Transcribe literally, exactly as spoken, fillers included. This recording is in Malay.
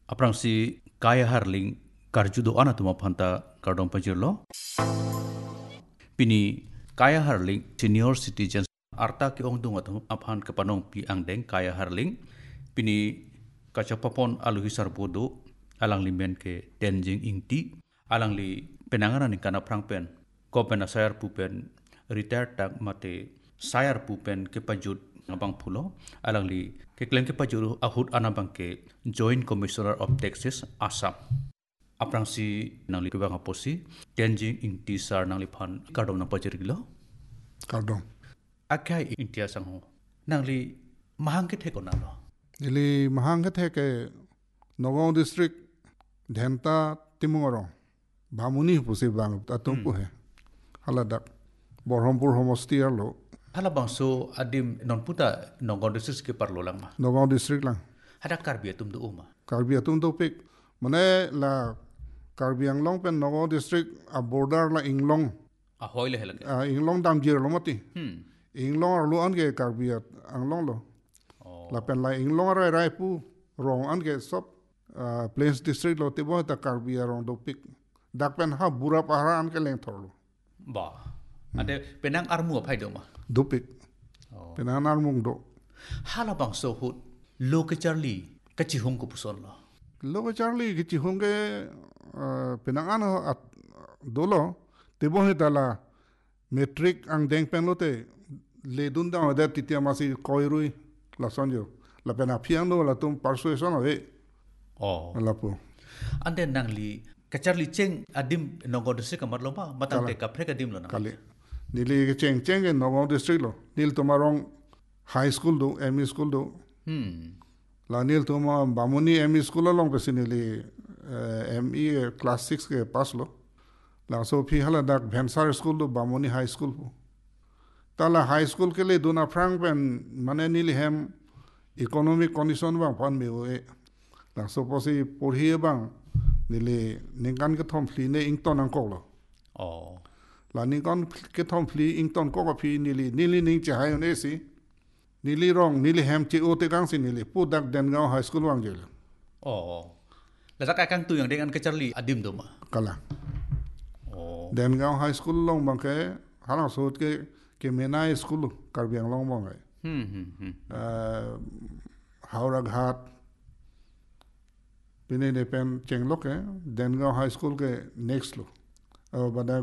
Aprang si kaya harling karjudo ana tuma phanta kardom pajirlo. Pini kaya harling senior citizens arta ki ong dunga tum aphan kapanong pi angdeng kaya harling pini kachapapon aluhisar bodo alang limen ke tenjing ingti alang li penanganan ni kana prangpen kopena sayar pupen retired tak mate sayar pupen ke pajut ngabang pulo alang li ke kleng ke pajut ahut anabang ke joint commissioner of taxes Assam aprang si nang li kubang aposi tenjing ingti sar nang li phan kardom na pajir gilo Kardom. akai intia sangho nang li mahang ke theko nalo Ili mahang ke ke Nagaon district dhenta timungorong bhamuni pusi bang atumpu he haladak Borhampur homosti arlo hala bangso adim non puta nongon desis ke parlo lang ma Nagaon district lang hada karbi atum do uma Karbi atum to pik mane la Karbi Anglong pen Nagaon district a border la Inglong a hoile helake a Inglong dam jir lo mati hmm Inglong arlo an ke Karbi Anglong lo oh la pen la Inglong rai rai pu rong an ke sop Uh, Plains district lo tibo ta Karbi arong do pik dak pen ha bura pahara an ke leng thorlo ba ade penang armu phai do ma do pik oh penanar mung do hala bangso hut lo ke charli kachi hung ko puson lo lo ke charli ki chi hunge uh, penangan ho at dolo tibo he tala metric ang deng pen lo te le dun da da titia masi koirui la sonjo la pena piano la tum persuasion ave oh la po ande nang li kacharli cheng adim nongon desis kamar lo ma matang te ka frek adim lo na kali nili ke cheng cheng ke Nagaon district lo nil tomarong high school do M E school do hmm la nil toma Bamuni M E school long pe sinili M E class six ke pass lo la so phi hala dak Bhensar school do Bamuni high school po tala high school ke le dona frank pen mane nili hem economic condition bang pan me we la so posi porhi bang nili ningan ke thom fli ne ington ang ko lo oh la ningan ke thom fli ington ko ko phi nili nili ning che hayon esi nili rong nili hem che o te kang si nili pu dak Dengaon high school wang jel oh la zakai kang tu yang dengan kacharli adim do ma kala oh Dengaon high school long bang ke hala sot ke ke menai school Karbi Anglong bang ai hmm hmm hmm uh, Haura Ghat pine ne pen cheng lo ke Dengaon high school ke next lo और बड़ा